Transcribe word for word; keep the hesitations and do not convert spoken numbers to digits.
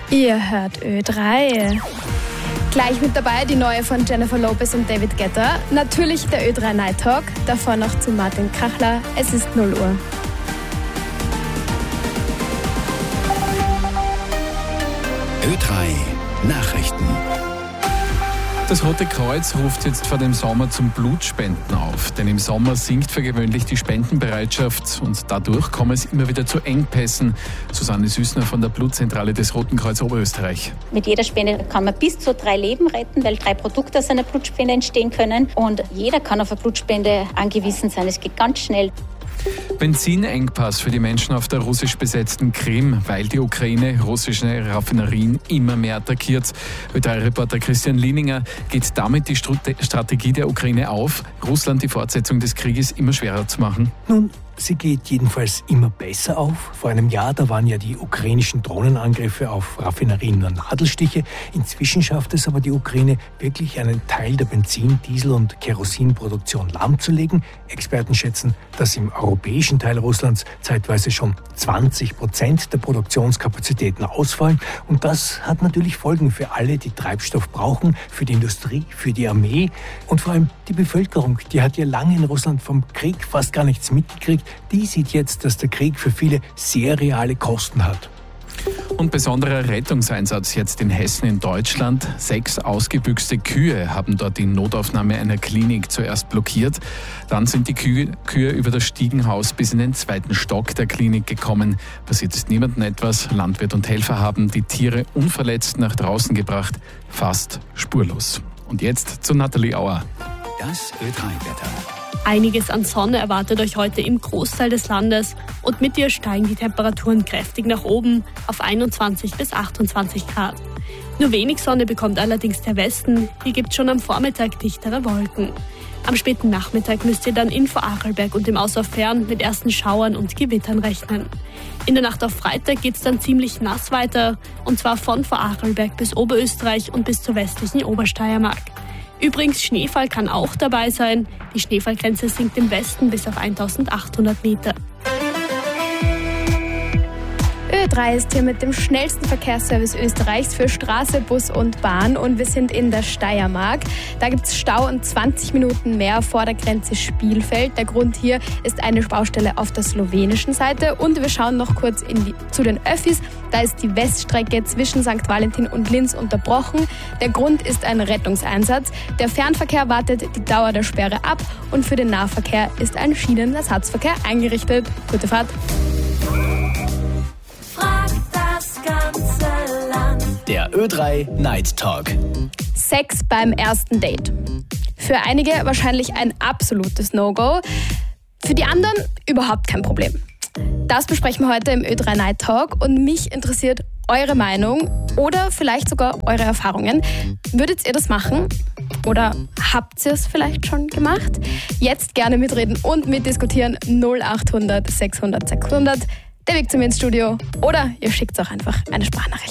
Ihr hört Ö drei. Gleich mit dabei die neue von Jennifer Lopez und David Guetta. Natürlich der Ö drei Night Talk. Davor noch zu Martin Kachler. Es ist null Uhr. Ö drei Nachrichten. Das Rote Kreuz ruft jetzt vor dem Sommer zum Blutspenden auf. Denn im Sommer sinkt für gewöhnlich die Spendenbereitschaft und dadurch kommt es immer wieder zu Engpässen. Susanne Süßner von der Blutzentrale des Roten Kreuz Oberösterreich. Mit jeder Spende kann man bis zu drei Leben retten, weil drei Produkte aus einer Blutspende entstehen können. Und jeder kann auf eine Blutspende angewiesen sein. Es geht ganz schnell. Benzinengpass für die Menschen auf der russisch besetzten Krim, weil die Ukraine russische Raffinerien immer mehr attackiert. Ö drei Reporter Christian Lininger, geht damit die Strategie der Ukraine auf, Russland die Fortsetzung des Krieges immer schwerer zu machen? Nun, sie geht jedenfalls immer besser auf. Vor einem Jahr, da waren ja die ukrainischen Drohnenangriffe auf Raffinerien nur Nadelstiche. Inzwischen schafft es aber die Ukraine wirklich, einen Teil der Benzin-, Diesel- und Kerosinproduktion lahmzulegen. Experten schätzen, dass im europäischen Teil Russlands zeitweise schon zwanzig Prozent der Produktionskapazitäten ausfallen. Und das hat natürlich Folgen für alle, die Treibstoff brauchen, für die Industrie, für die Armee und vor allem die Bevölkerung. Die hat ja lange in Russland vom Krieg fast gar nichts mitgekriegt. Die sieht jetzt, dass der Krieg für viele sehr reale Kosten hat. Und besonderer Rettungseinsatz jetzt in Hessen in Deutschland. Sechs ausgebüxte Kühe haben dort die Notaufnahme einer Klinik zuerst blockiert. Dann sind die Kühe, Kühe über das Stiegenhaus bis in den zweiten Stock der Klinik gekommen. Passiert ist niemandem etwas. Landwirt und Helfer haben die Tiere unverletzt nach draußen gebracht. Fast spurlos. Und jetzt zu Nathalie Auer. Das Ö drei Wetter. Einiges an Sonne erwartet euch heute im Großteil des Landes und mit ihr steigen die Temperaturen kräftig nach oben auf einundzwanzig bis achtundzwanzig Grad. Nur wenig Sonne bekommt allerdings der Westen, hier gibt es schon am Vormittag dichtere Wolken. Am späten Nachmittag müsst ihr dann in Vorarlberg und im Außerfern mit ersten Schauern und Gewittern rechnen. In der Nacht auf Freitag geht es dann ziemlich nass weiter, und zwar von Vorarlberg bis Oberösterreich und bis zur westlichen Obersteiermark. Übrigens, Schneefall kann auch dabei sein. Die Schneefallgrenze sinkt im Westen bis auf eintausendachthundert Meter. Ö drei ist hier mit dem schnellsten Verkehrsservice Österreichs für Straße, Bus und Bahn und wir sind in der Steiermark. Da gibt es Stau und zwanzig Minuten mehr vor der Grenze Spielfeld. Der Grund hier ist eine Baustelle auf der slowenischen Seite und wir schauen noch kurz in die, zu den Öffis. Da ist die Weststrecke zwischen Sankt Valentin und Linz unterbrochen. Der Grund ist ein Rettungseinsatz. Der Fernverkehr wartet die Dauer der Sperre ab und für den Nahverkehr ist ein Schienenersatzverkehr eingerichtet. Gute Fahrt. Der Ö drei Night Talk. Sex beim ersten Date. Für einige wahrscheinlich ein absolutes No-Go. Für die anderen überhaupt kein Problem. Das besprechen wir heute im Ö drei Night Talk und mich interessiert eure Meinung oder vielleicht sogar eure Erfahrungen. Würdet ihr das machen? Oder habt ihr es vielleicht schon gemacht? Jetzt gerne mitreden und mitdiskutieren. null achthundert sechshundert sechshundert. Der Weg zu mir ins Studio. Oder ihr schickt auch einfach eine Sprachnachricht.